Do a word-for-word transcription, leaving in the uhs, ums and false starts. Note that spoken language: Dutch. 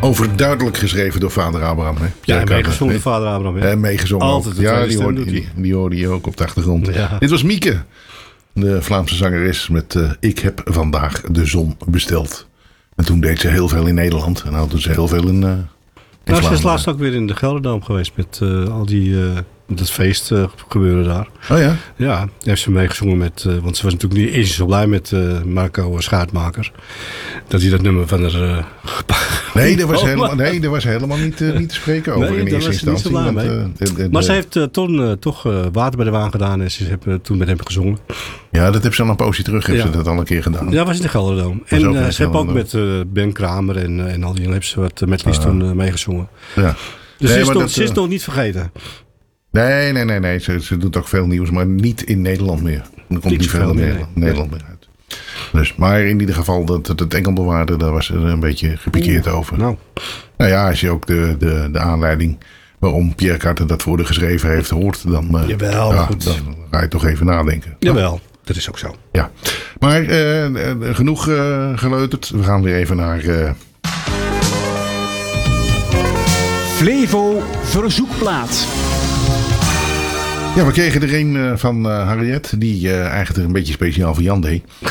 Overduidelijk geschreven door vader Abraham. Hè? Ja, en meegezongen door vader Abraham. En meegezongen. Altijd de ja, tweede die stem hoorde, doet hij. die, die hoorde je ook op de achtergrond. Ja. Dit was Mieke, de Vlaamse zangeres met uh, Ik heb vandaag de zon besteld. En toen deed ze heel veel in Nederland. En hadden ze heel veel in, uh, in Nou, ze is Vlaanderen. laatst ook weer in de Gelderdoom geweest met uh, al die uh, dat feest uh, gebeuren daar. Oh ja? Ja, daar heeft ze meegezongen met, uh, want ze was natuurlijk niet eens zo blij met uh, Marco Schaatmaker. Dat hij dat nummer van haar uh, Nee, daar was Oh, helemaal, maar- nee, daar was helemaal niet, uh, niet te spreken over Nee, in daar eerste was ze niet zo instantie. blij want, uh, de- de- Maar de- ze heeft uh, toen uh, toch uh, water bij de waan gedaan en ze hebben toen met hem gezongen. Ja, dat heeft ze al een poosje terug. Heeft Ja. ze dat al een keer gedaan. Ja, was in de Gelderdoom. Was En ook in uh, de ze hebben ook Gelderdoom. met uh, Ben Kramer en, uh, en al die hebben ze wat uh, met Lies Ah. toen uh, meegezongen. Ja. Dus Nee, ze, is maar nog, dat, ze is uh, nog niet vergeten. Nee, nee, nee. nee. Ze, ze doet ook veel nieuws, maar niet in Nederland meer. Er komt Niet niet veel zoveel in meer, Nederland, nee. Nederland meer uit. Dus, maar in ieder geval, dat het het Engelbewaarde, daar was ze een beetje gepikeerd over. Nou, Nou ja, als je ook de, de, de aanleiding waarom Pierre Carter dat voor haar geschreven heeft hoort, dan, uh, Jawel, maar goed. dan ga je toch even nadenken. jawel, dat is ook zo. Ja. Maar uh, uh, genoeg uh, geleuterd. We gaan weer even naar... Uh, Flevo Verzoekplaat. Ja, we kregen er een uh, van uh, Harriet, die uh, eigenlijk een beetje speciaal voor Jan deed.